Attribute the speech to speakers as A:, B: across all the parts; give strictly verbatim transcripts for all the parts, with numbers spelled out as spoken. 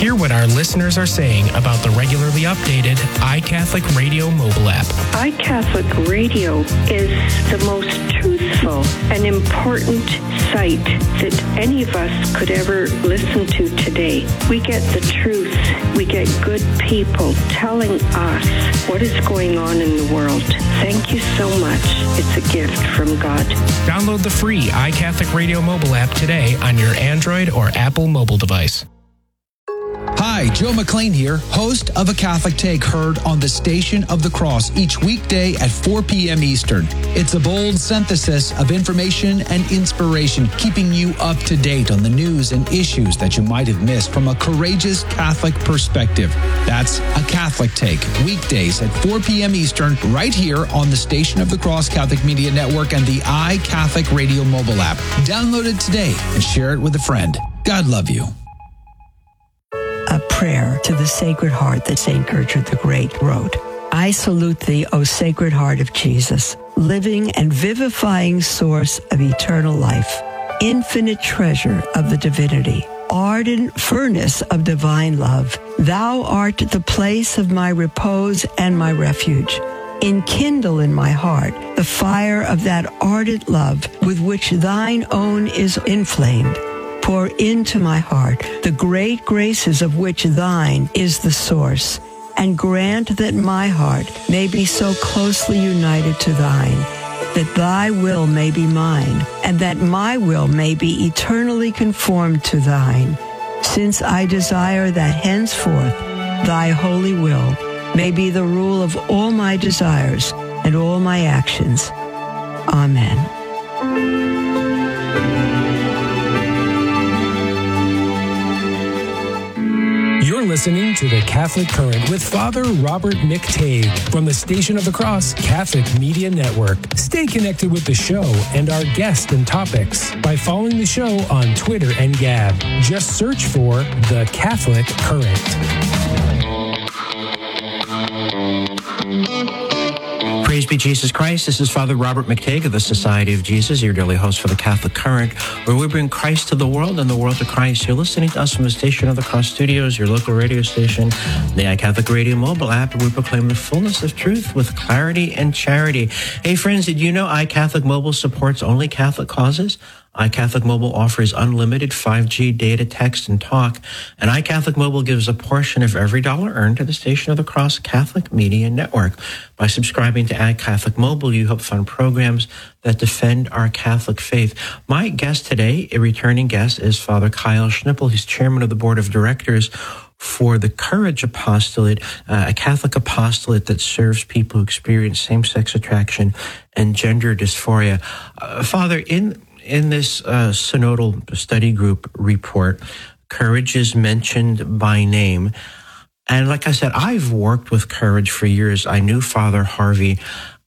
A: Hear what our listeners are saying about the regularly updated iCatholic Radio mobile app.
B: iCatholic Radio is the most truthful and important site that any of us could ever listen to today. We get the truth. We get good people telling us what is going on in the world. Thank you so much. It's a gift from God.
A: Download the free iCatholic Radio mobile app today on your Android or Apple mobile device.
C: Hi, Joe McLean here, host of A Catholic Take, heard on the Station of the Cross each weekday at four p.m. Eastern. It's a bold synthesis of information and inspiration, keeping you up to date on the news and issues that you might have missed from a courageous Catholic perspective. That's A Catholic Take, weekdays at four p.m. Eastern, right here on the Station of the Cross Catholic Media Network and the iCatholic Radio mobile app. Download it today and share it with a friend. God love you.
D: A prayer to the Sacred Heart that Saint Gertrude the Great wrote. I salute thee, O Sacred Heart of Jesus, living and vivifying source of eternal life, infinite treasure of the divinity, ardent furnace of divine love. Thou art the place of my repose and my refuge. Enkindle in my heart the fire of that ardent love with which thine own is inflamed. Pour into my heart the great graces of which thine is the source, and grant that my heart may be so closely united to thine, that thy will may be mine, and that my will may be eternally conformed to thine, since I desire that henceforth thy holy will may be the rule of all my desires and all my actions. Amen.
A: You're listening to The Catholic Current with Father Robert McTague from the Station of the Cross Catholic Media Network. Stay connected with the show and our guests and topics by following the show on Twitter and Gab. Just search for The Catholic Current.
E: Praise be Jesus Christ. This is Father Robert McTague of the Society of Jesus, your daily host for the Catholic Current, where we bring Christ to the world and the world to Christ. You're listening to us from the Station of the Cross Studios, your local radio station, the iCatholic Radio mobile app, and we proclaim the fullness of truth with clarity and charity. Hey, friends, did you know iCatholic Mobile supports only Catholic causes? iCatholic Mobile offers unlimited five G data, text, and talk, and iCatholic Mobile gives a portion of every dollar earned to the Station of the Cross Catholic Media Network. By subscribing to iCatholic Mobile, you help fund programs that defend our Catholic faith. My guest today, a returning guest, is Father Kyle Schnippel. He's chairman of the board of directors for the Courage Apostolate, uh, a Catholic apostolate that serves people who experience same-sex attraction and gender dysphoria. Uh, Father, in In this uh, synodal study group report, Courage is mentioned by name. And like I said, I've worked with Courage for years. I knew Father Harvey.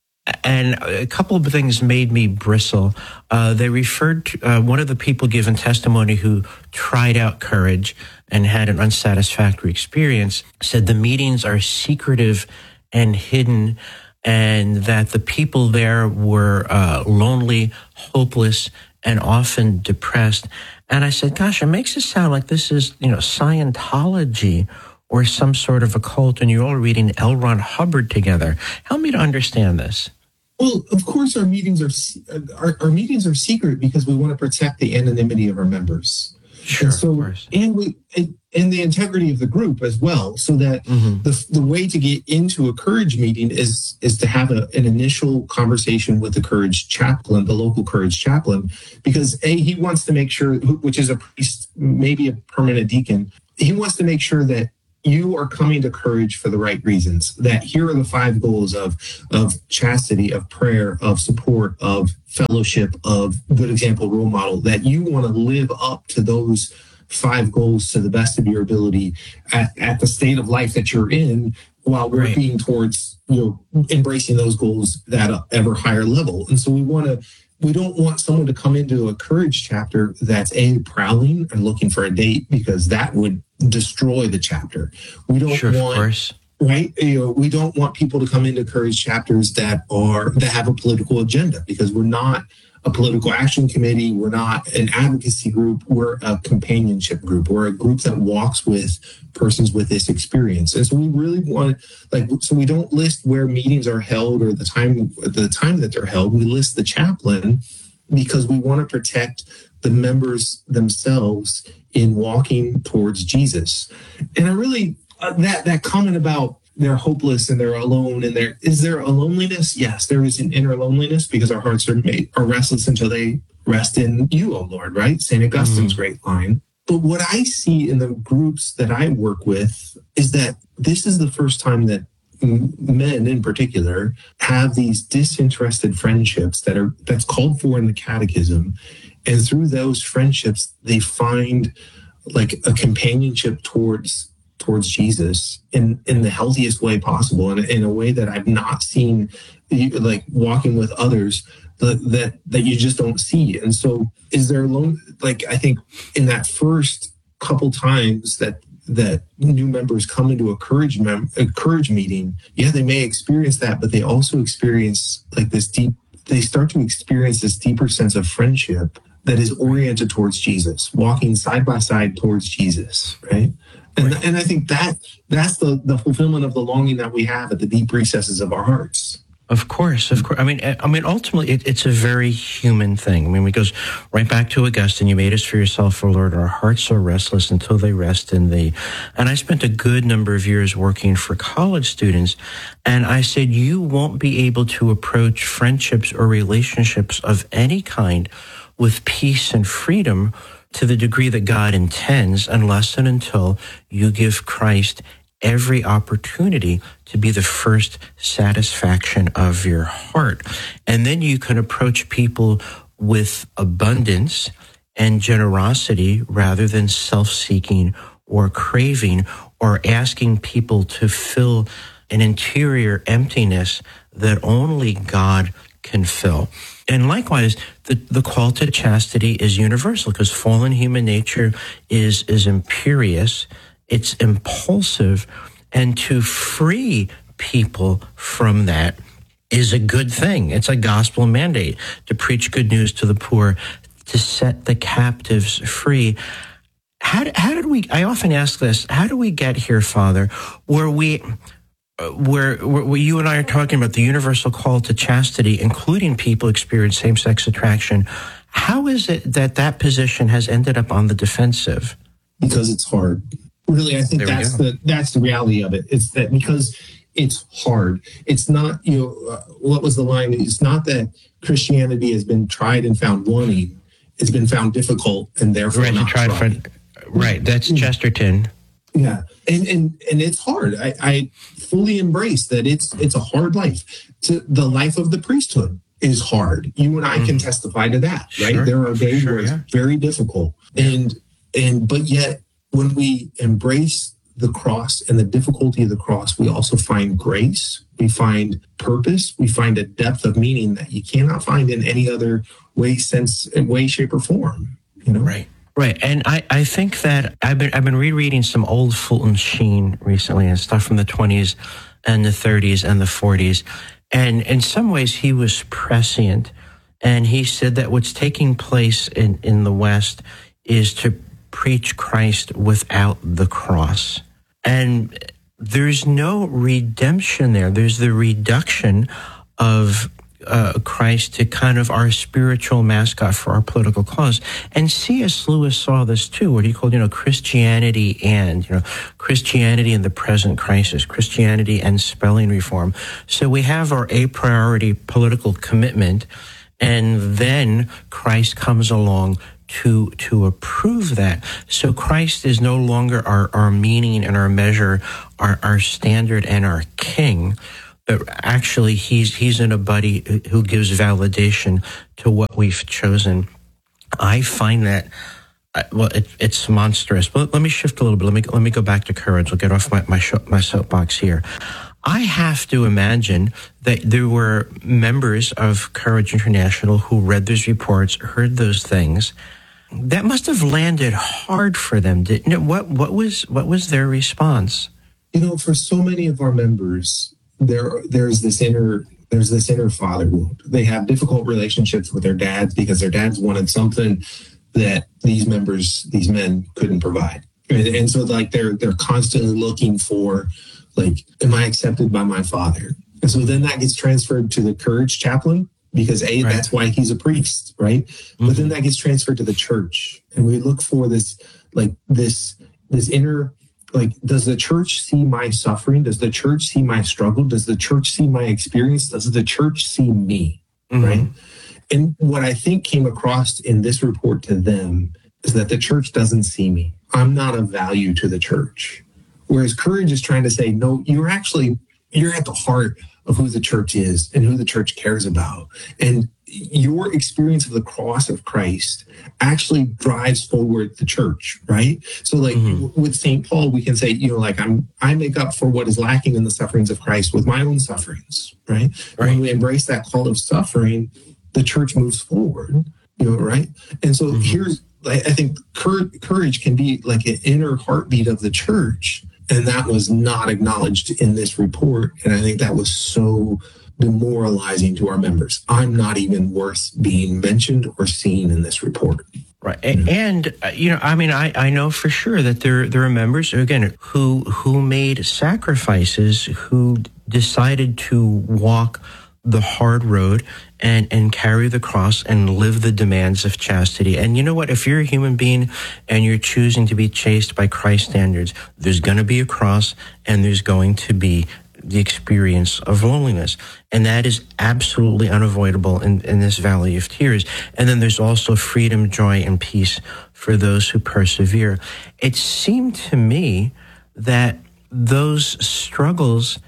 E: And a couple of things made me bristle. Uh, they referred to uh, one of the people given testimony who tried out Courage and had an unsatisfactory experience, said the meetings are secretive and hidden, and that the people there were uh, lonely, hopeless, and often depressed. And I said, gosh, it makes it sound like this is, you know, Scientology or some sort of a cult, and you're all reading L. Ron Hubbard together. Help me to understand this.
F: Well, of course, our meetings are our, our meetings are secret because we want to protect the anonymity of our members.
E: Sure,
F: and so,
E: of course.
F: And we and, and the integrity of the group as well, so that mm-hmm. the the way to get into a Courage meeting is is to have a, an initial conversation with the Courage chaplain, the local Courage chaplain, because A, he wants to make sure, which is a priest, maybe a permanent deacon, he wants to make sure that you are coming to Courage for the right reasons, that here are the five goals of, of chastity, of prayer, of support, of fellowship, of good example, role model, that you want to live up to those five goals to the best of your ability at, at the state of life that you're in, while working right. towards, you know, embracing those goals at an ever higher level. And so we want to, we don't want someone to come into a Courage chapter that's A, prowling and looking for a date, because that would destroy the chapter. We don't
E: sure,
F: want,
E: of course.
F: right? You know, we don't want people to come into Courage chapters that are, that have a political agenda, because we're not a political action committee. We're not an advocacy group. We're a companionship group. We're a group that walks with persons with this experience. And so we really want, like, so we don't list where meetings are held or the time, the time that they're held. We list the chaplain because we want to protect the members themselves in walking towards Jesus. And I really, uh, that, that comment about they're hopeless and they're alone and there is there a loneliness? Yes, there is an inner loneliness because our hearts are made are restless until they rest in you, O Lord, right? Saint Augustine's mm-hmm. great line. But what I see in the groups that I work with is that this is the first time that men in particular have these disinterested friendships that are that's called for in the catechism. And through those friendships, they find like a companionship towards towards Jesus in, in the healthiest way possible, and in a way that I've not seen, like walking with others that, that, that you just don't see. And so is there alone, like, I think in that first couple times that, that new members come into a courage, mem- a courage meeting, yeah, they may experience that, but they also experience like this deep, they start to experience this deeper sense of friendship that is oriented towards Jesus, walking side by side towards Jesus, right? And, right. and I think that that's the, the fulfillment of the longing that we have at the deep recesses of our hearts.
E: Of course, of course. I mean, I mean, ultimately, it, it's a very human thing. I mean, it goes right back to Augustine. You made us for yourself, O Lord. Our hearts are restless until they rest in thee. And I spent a good number of years working for college students, and I said, you won't be able to approach friendships or relationships of any kind with peace and freedom to the degree that God intends, unless and until you give Christ every opportunity to be the first satisfaction of your heart. And then you can approach people with abundance and generosity rather than self-seeking or craving or asking people to fill an interior emptiness that only God can fill. And likewise, the, the call to chastity is universal because fallen human nature is, is imperious, it's impulsive, and to free people from that is a good thing. It's a gospel mandate to preach good news to the poor, to set the captives free. How, how did we, I often ask this, how do we get here, Father, where we... Where, where you and I are talking about the universal call to chastity, including people experience same-sex attraction, how is it that that position has ended up on the defensive?
F: Because it's hard. Really, I think there that's the that's the reality of it. It's that because it's hard. It's not, you know, uh, what was the line? It's not that Christianity has been tried and found wanting. It's been found difficult and therefore
E: right,
F: not tried.
E: tried. Right, that's Chesterton.
F: Yeah, and and and it's hard. I, I fully embrace that it's it's a hard life. To the life of the priesthood is hard. You and I mm-hmm. can testify to that, right?
E: Sure.
F: There are days
E: sure,
F: where it's
E: yeah.
F: very difficult, and and but yet when we embrace the cross and the difficulty of the cross, we also find grace. We find purpose. We find a depth of meaning that you cannot find in any other way, sense, way, shape, or form. You know,
E: right. Right, and I, I think that I've been I've been rereading some old Fulton Sheen recently and stuff from the twenties and the thirties and the forties, and in some ways he was prescient, and he said that what's taking place in, in the West is to preach Christ without the cross, and there's no redemption there. There's the reduction of Uh, Christ to kind of our spiritual mascot for our political cause. And C S Lewis saw this too, what he called, you know, Christianity and, you know, Christianity in the present crisis, Christianity and spelling reform. So we have our a priority political commitment, and then Christ comes along to to approve that. So Christ is no longer our, our meaning and our measure, our, our standard and our king. But actually, he's he's in a buddy who gives validation to what we've chosen. I find that, well, it, it's monstrous. But let me shift a little bit. Let me let me go back to courage. I'll get off my my, show, my soapbox here. I have to imagine that there were members of Courage International who read those reports, heard those things. That must have landed hard for them, didn't it? What what was what was their response?
F: You know, for so many of our members, there there's this inner There's this inner father wound. They have difficult relationships with their dads because their dads wanted something that these members, these men couldn't provide. And, and so like they're they're constantly looking for, like, am I accepted by my father? And so then that gets transferred to the courage chaplain because A, right. that's why he's a priest, right? Mm-hmm. But then that gets transferred to the church. And we look for this, like this, this inner, like, does the church see my suffering? Does the church see my struggle? Does the church see my experience? Does the church see me? Mm-hmm. Right? And what I think came across in this report to them is that the church doesn't see me. I'm not of value to the church. Whereas courage is trying to say, no, you're actually, you're at the heart of who the church is and who the church cares about. And your experience of the cross of Christ actually drives forward the church, right? So like mm-hmm. with Saint Paul, we can say, you know, like I'm, I make up for what is lacking in the sufferings of Christ with my own sufferings, right? right. When we embrace that call of suffering, the church moves forward, you know, right? And so mm-hmm. here's, I think courage can be like an inner heartbeat of the church. And that was not acknowledged in this report. And I think that was so demoralizing to our members. I'm not even worth being mentioned or seen in this report.
E: Right. And, and uh, you know, I mean, I, I know for sure that there there are members, again, who who made sacrifices, who decided to walk the hard road and, and carry the cross and live the demands of chastity. And you know what? If you're a human being and you're choosing to be chaste by Christ's standards, there's going to be a cross and there's going to be the experience of loneliness. And that is absolutely unavoidable in, in this valley of tears. And then there's also freedom, joy, and peace for those who persevere. It seemed to me that those struggles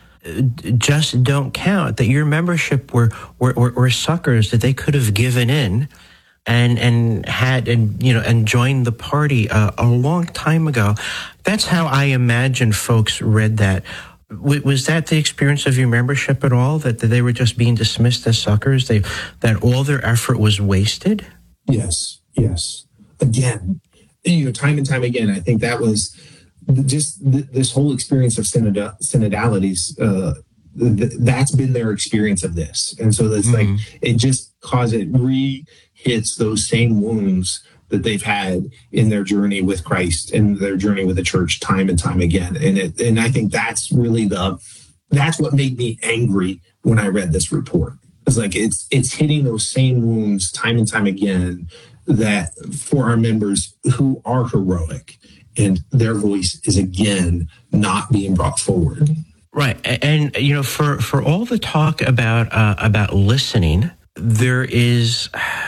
E: just don't count, that your membership were, were, were, were suckers, that they could have given in and, and had, and, you know, and joined the party uh, a long time ago. That's how I imagine folks read that. W- was that the experience of your membership at all? That, that they were just being dismissed as suckers? They, that all their effort was wasted?
F: Yes. Yes. Again, you know, time and time again, I think that was, just th- this whole experience of synod- synodalities, uh, th- that's been their experience of this. And so it's mm-hmm. like, it just causes, it re-hits those same wounds that they've had in their journey with Christ and their journey with the church time and time again. And it, and I think that's really the, that's what made me angry when I read this report. It's like, it's, it's hitting those same wounds time and time again that for our members who are heroic, and their voice is, again, not being brought forward.
E: Right. And, you know, for, for all the talk about uh, about listening, there is,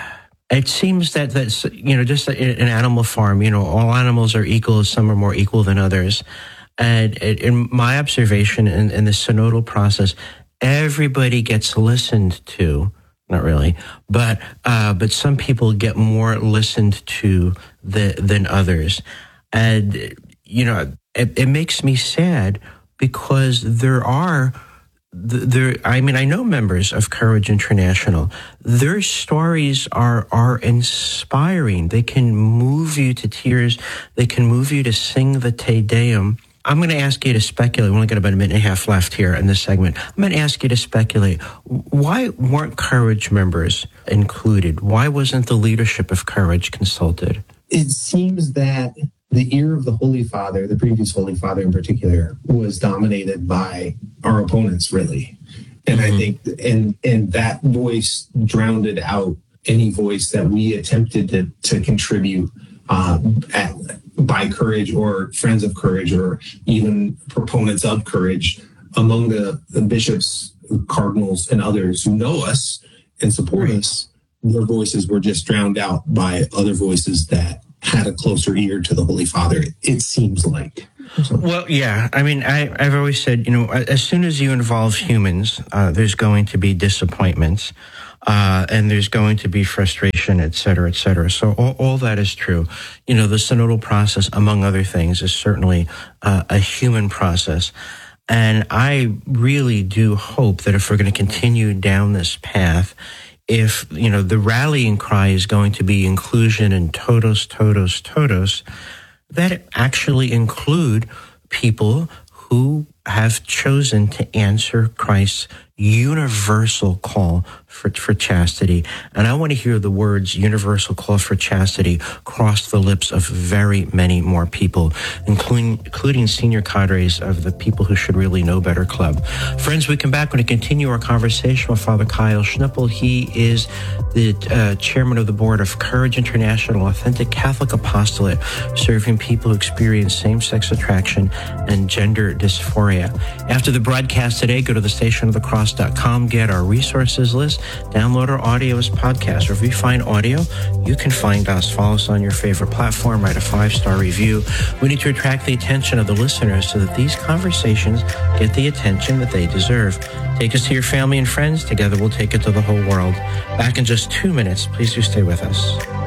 E: it seems that, that's, you know, just an animal farm, you know, all animals are equal, some are more equal than others. And in my observation in, in the synodal process, everybody gets listened to. Not really, but uh, but some people get more listened to the, than others. And, you know, it, it makes me sad because there are, there. I mean, I know members of Courage International. Their stories are are inspiring. They can move you to tears. They can move you to sing the Te Deum. I'm going to ask you to speculate. We only got about a minute and a half left here in this segment. I'm going to ask you to speculate. Why weren't Courage members included? Why wasn't the leadership of Courage consulted?
F: It seems that the ear of the Holy Father, the previous Holy Father in particular, was dominated by our opponents, really. And mm-hmm. I think, and and that voice drowned out any voice that we attempted to, to contribute um, at, by Courage or Friends of Courage or even proponents of Courage among the, the bishops, cardinals, and others who know us and support right. us. Their voices were just drowned out by other voices that had a closer ear to the Holy Father, it seems like. So.
E: Well, yeah. I mean, I, I've always said, you know, as soon as you involve humans, uh, there's going to be disappointments, uh, and there's going to be frustration, et cetera, et cetera. So all, all that is true. You know, the synodal process, among other things, is certainly uh, a human process. And I really do hope that if we're going to continue down this path, if, you know, the rallying cry is going to be inclusion and todos, todos, todos, that it actually include people who have chosen to answer Christ's universal call for, for chastity. And I want to hear the words universal call for chastity cross the lips of very many more people, including, including senior cadres of the People Who Should Really Know Better Club. Friends, we come back. We're going to continue our conversation with Father Kyle Schnippel. He is the uh, chairman of the board of Courage International, Authentic Catholic Apostolate, serving people who experience same-sex attraction and gender dysphoria. After the broadcast today, go to the station of the cross dot com, get our resources list, download our audio as podcast. Or if you find audio, you can find us. Follow us on your favorite platform, write a five-star review. We need to attract the attention of the listeners so that these conversations get the attention that they deserve. Take us to your family and friends. Together we'll take it to the whole world. Back in just two minutes. Please do stay with us.